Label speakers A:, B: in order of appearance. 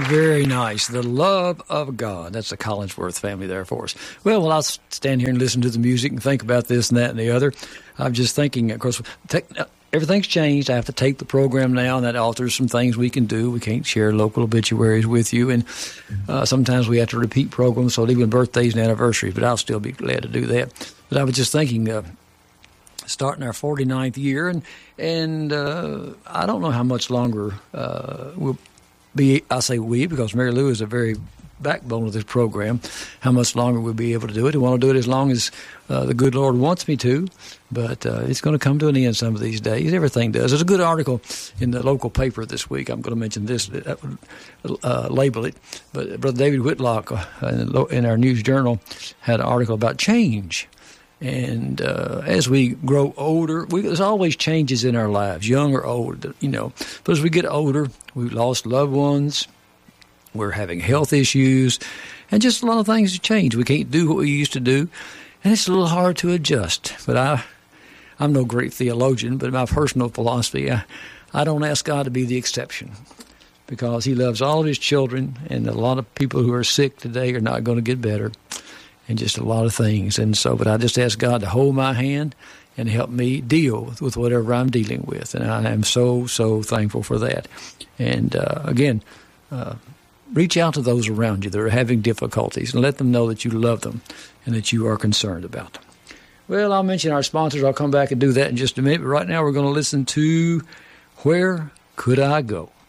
A: Very nice. The love of God. That's the Collinsworth family there for us. Well, I'll stand here and listen to the music and think about this and that and the other. I'm just thinking, of course, everything's changed. I have to tape the program now, and that alters some things we can do. We can't share local obituaries with you, and sometimes we have to repeat programs, so even birthdays and anniversaries, but I'll still be glad to do that. But I was just thinking, starting our 49th year, and I don't know how much longer we'll be. I say we because Mary Lou is a very backbone of this program. How much longer we'll be able to do it? I want to do it as long as the good Lord wants me to, but it's going to come to an end some of these days. Everything does. There's a good article in the local paper this week. I'm going to mention this, label it. But Brother David Whitlock in our News Journal had an article about change. And as we grow older, there's always changes in our lives, young or old, But as we get older, we've lost loved ones, we're having health issues, and just a lot of things have changed. We can't do what we used to do, and it's a little hard to adjust. But I'm no great theologian, but my personal philosophy, I don't ask God to be the exception, because he loves all of his children, and a lot of people who are sick today are not going to get better. And just a lot of things. And so, but I just ask God to hold my hand and help me deal with whatever I'm dealing with. And I am so, so thankful for that. And again, reach out to those around you that are having difficulties and let them know that you love them and that you are concerned about them. Well, I'll mention our sponsors. I'll come back and do that in just a minute. But right now we're going to listen to Where Could I Go?